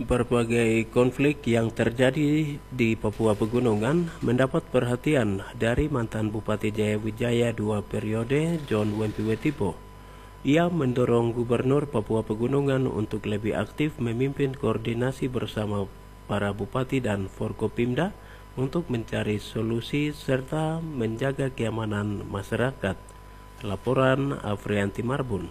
Berbagai konflik yang terjadi di Papua Pegunungan mendapat perhatian dari mantan Bupati Jayawijaya 2 periode John Wempiwetipo. Ia mendorong Gubernur Papua Pegunungan untuk lebih aktif memimpin koordinasi bersama para bupati dan Forkopimda untuk mencari solusi serta menjaga keamanan masyarakat. Laporan Afrianti Marbun.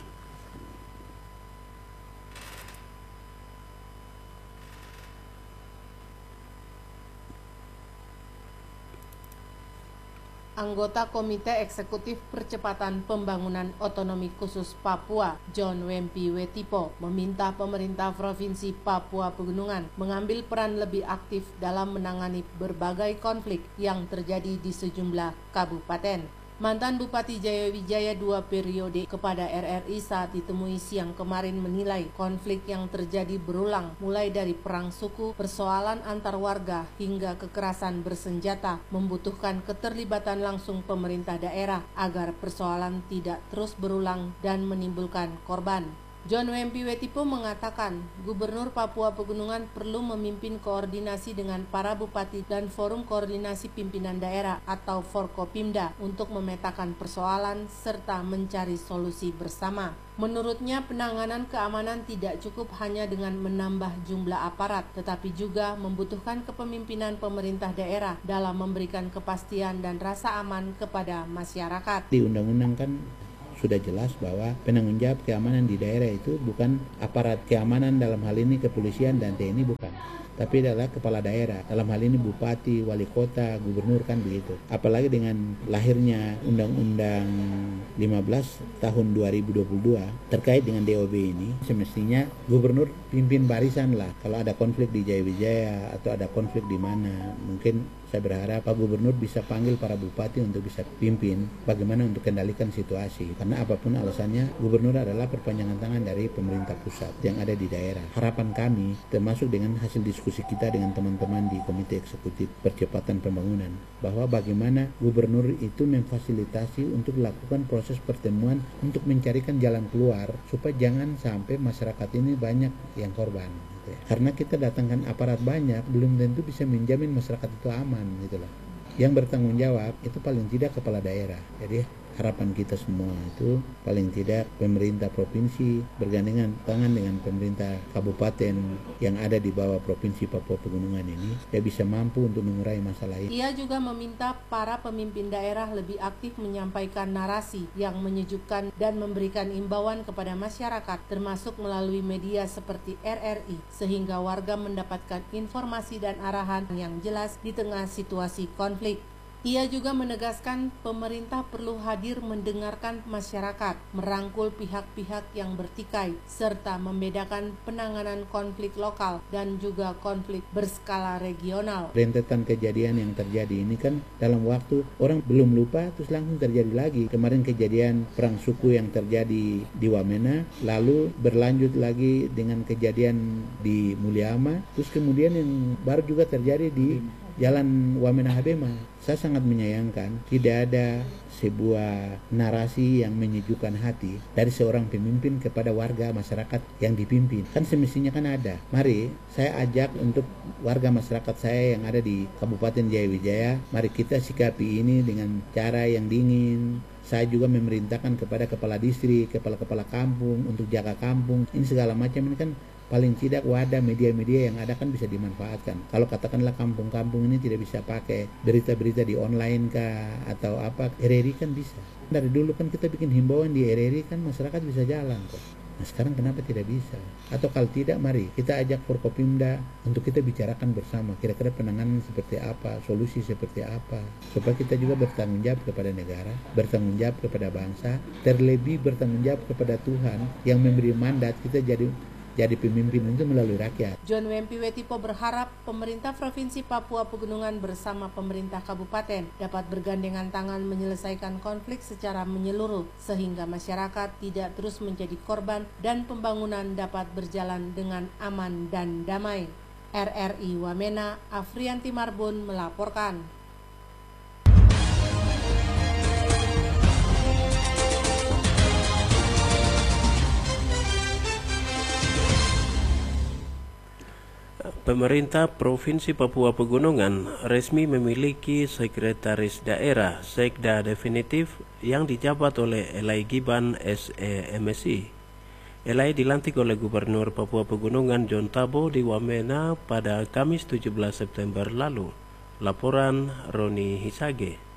Anggota Komite Eksekutif Percepatan Pembangunan Otonomi Khusus Papua, John Wempiwetipo, meminta pemerintah Provinsi Papua Pegunungan mengambil peran lebih aktif dalam menangani berbagai konflik yang terjadi di sejumlah kabupaten. Mantan Bupati Jayawijaya 2 periode kepada RRI saat ditemui siang kemarin menilai konflik yang terjadi berulang mulai dari perang suku, persoalan antar warga hingga kekerasan bersenjata membutuhkan keterlibatan langsung pemerintah daerah agar persoalan tidak terus berulang dan menimbulkan korban. John Wempiwetipo mengatakan Gubernur Papua Pegunungan perlu memimpin koordinasi dengan para bupati dan Forum Koordinasi Pimpinan Daerah atau Forkopimda untuk memetakan persoalan serta mencari solusi bersama. Menurutnya penanganan keamanan tidak cukup hanya dengan menambah jumlah aparat, tetapi juga membutuhkan kepemimpinan pemerintah daerah dalam memberikan kepastian dan rasa aman kepada masyarakat. Di undang-undang kan sudah jelas bahwa penanggung jawab keamanan di daerah itu bukan aparat keamanan, dalam hal ini kepolisian dan TNI, bukan, tapi adalah kepala daerah, dalam hal ini bupati, wali kota, gubernur, kan begitu. Apalagi dengan lahirnya Undang-Undang 15 tahun 2022 terkait dengan DOB ini, semestinya gubernur pimpin barisan lah. Kalau ada konflik di Jayawijaya atau ada konflik di mana, mungkin saya berharap Pak Gubernur bisa panggil para bupati untuk bisa pimpin bagaimana untuk kendalikan situasi. Karena apapun alasannya, Gubernur adalah perpanjangan tangan dari pemerintah pusat yang ada di daerah. Harapan kami, termasuk dengan hasil diskusi kita dengan teman-teman di Komite Eksekutif Percepatan Pembangunan, bahwa bagaimana Gubernur itu memfasilitasi untuk melakukan proses pertemuan untuk mencarikan jalan keluar supaya jangan sampai masyarakat ini banyak yang korban. Karena kita datangkan aparat banyak, belum tentu bisa menjamin masyarakat itu aman gitu loh. Yang bertanggung jawab itu paling tidak kepala daerah. Jadi harapan kita semua itu paling tidak pemerintah provinsi bergandengan tangan dengan pemerintah kabupaten yang ada di bawah Provinsi Papua Pegunungan ini, dia bisa mampu untuk mengurai masalah ini. Ia juga meminta para pemimpin daerah lebih aktif menyampaikan narasi yang menyejukkan dan memberikan imbauan kepada masyarakat, termasuk melalui media seperti RRI, sehingga warga mendapatkan informasi dan arahan yang jelas di tengah situasi konflik. Ia juga menegaskan pemerintah perlu hadir mendengarkan masyarakat, merangkul pihak-pihak yang bertikai, serta membedakan penanganan konflik lokal dan juga konflik berskala regional. Rentetan kejadian yang terjadi ini kan dalam waktu orang belum lupa terus langsung terjadi lagi. Kemarin kejadian perang suku yang terjadi di Wamena, lalu berlanjut lagi dengan kejadian di Muliama, terus kemudian yang baru juga terjadi di Jalan Wamena Habema. Saya sangat menyayangkan tidak ada sebuah narasi yang menyejukkan hati dari seorang pemimpin kepada warga masyarakat yang dipimpin. Kan semestinya kan ada. Mari saya ajak untuk warga masyarakat saya yang ada di Kabupaten Jayawijaya, mari kita sikapi ini dengan cara yang dingin. Saya juga memerintahkan kepada kepala distrik, kepala-kepala kampung untuk jaga kampung. Ini segala macam ini kan paling tidak wadah media-media yang ada kan bisa dimanfaatkan. Kalau katakanlah kampung-kampung ini tidak bisa pakai berita-berita di online kah atau apa, RRI kan bisa. Dari dulu kan kita bikin himbauan di RRI kan masyarakat bisa jalan kok. Nah sekarang kenapa tidak bisa? Atau kalau tidak, mari kita ajak Forkopimda untuk kita bicarakan bersama kira-kira penanganan seperti apa, solusi seperti apa, supaya kita juga bertanggung jawab kepada negara, bertanggung jawab kepada bangsa, terlebih bertanggung jawab kepada Tuhan yang memberi mandat kita jadi pemimpin itu melalui rakyat. John Wempiwetipo berharap pemerintah Provinsi Papua Pegunungan bersama pemerintah kabupaten dapat bergandengan tangan menyelesaikan konflik secara menyeluruh sehingga masyarakat tidak terus menjadi korban dan pembangunan dapat berjalan dengan aman dan damai. RRI Wamena, Afrianti Marbun melaporkan. Pemerintah Provinsi Papua Pegunungan resmi memiliki sekretaris daerah Sekda definitif yang dijabat oleh Elai Giban SE-MSI. Elai dilantik oleh Gubernur Papua Pegunungan John Tabo di Wamena pada Kamis 17 September lalu. Laporan Roni Hisage.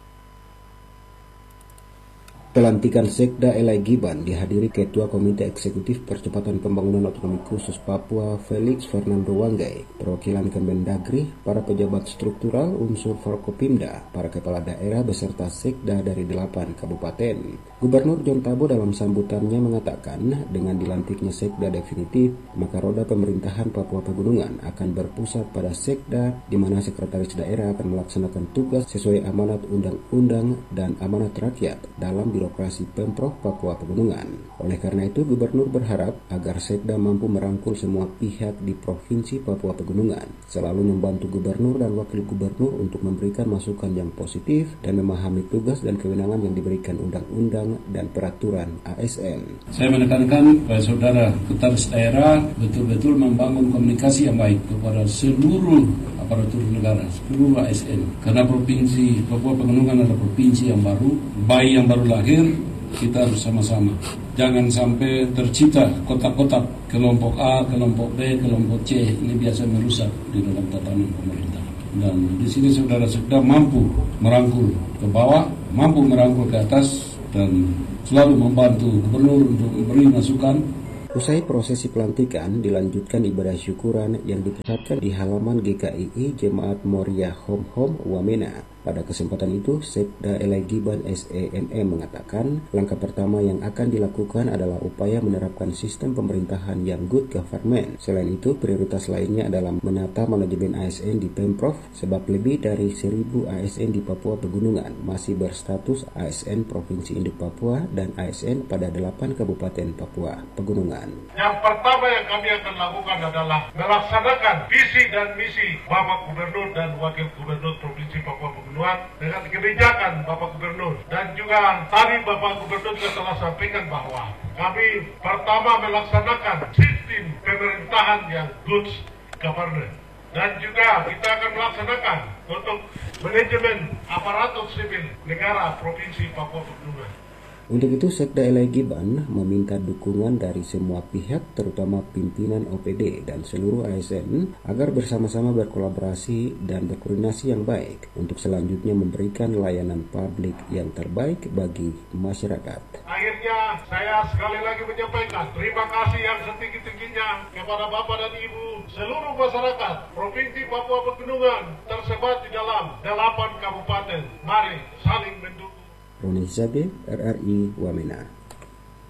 Pelantikan Sekda Elai Giban dihadiri Ketua Komite Eksekutif Percepatan Pembangunan Otonomi Khusus Papua Felix Fernando Wanggai, perwakilan Kemendagri, para pejabat struktural, unsur Forkopimda, para kepala daerah beserta Sekda dari 8 kabupaten. Gubernur John Tabo dalam sambutannya mengatakan dengan dilantiknya Sekda definitif, maka roda pemerintahan Papua Pegunungan akan berpusat pada Sekda, di mana sekretaris daerah akan melaksanakan tugas sesuai amanat undang-undang dan amanat rakyat dalam birokrasi Pemprov Papua Pegunungan. Oleh karena itu, Gubernur berharap agar Sekda mampu merangkul semua pihak di Provinsi Papua Pegunungan, selalu membantu Gubernur dan Wakil Gubernur untuk memberikan masukan yang positif dan memahami tugas dan kewenangan yang diberikan undang-undang dan peraturan ASN. Saya menekankan kepada saudara sekretaris daerah betul-betul membangun komunikasi yang baik kepada seluruh aparatur negara, seluruh ASN. Karena Provinsi Papua Pegunungan adalah provinsi yang baru, bayi yang baru lahir, kita harus sama-sama. Jangan sampai tercipta kotak-kotak kelompok A, kelompok B, kelompok C. Ini biasa merusak di dalam tatanan pemerintah. Dan di sini saudara Sekda mampu merangkul ke bawah, mampu merangkul ke atas, dan selalu membantu Gubernur untuk memberi masukan. Usai prosesi pelantikan, dilanjutkan ibadah syukuran yang dipusatkan di halaman GKII Jemaat Moria Home Home Wamena. Pada kesempatan itu, Sekda Elai Giban SE-ME mengatakan langkah pertama yang akan dilakukan adalah upaya menerapkan sistem pemerintahan yang good government. Selain itu, prioritas lainnya adalah menata manajemen ASN di Pemprov, sebab lebih dari 1.000 ASN di Papua Pegunungan masih berstatus ASN Provinsi Induk Papua dan ASN pada 8 Kabupaten Papua Pegunungan. Yang pertama yang kami akan lakukan adalah melaksanakan visi dan misi Bapak Gubernur dan Wakil Gubernur Provinsi Papua Pegunungan dengan kebijakan Bapak Gubernur. Dan juga tadi Bapak Gubernur juga telah sampaikan bahwa kami pertama melaksanakan sistem pemerintahan yang good governance. Dan juga kita akan melaksanakan untuk manajemen aparatur sipil negara Provinsi Papua Pegunungan. Untuk itu, Sekda Elai Giban meminta dukungan dari semua pihak, terutama pimpinan OPD dan seluruh ASN, agar bersama-sama berkolaborasi dan berkoordinasi yang baik untuk selanjutnya memberikan layanan publik yang terbaik bagi masyarakat. Akhirnya, saya sekali lagi menyampaikan terima kasih yang setinggi-tingginya kepada Bapak dan Ibu seluruh masyarakat Provinsi Papua Pegunungan tersebar di dalam 8 kabupaten. Mari saling mendukung. Roni Hisage, RRI Wamena.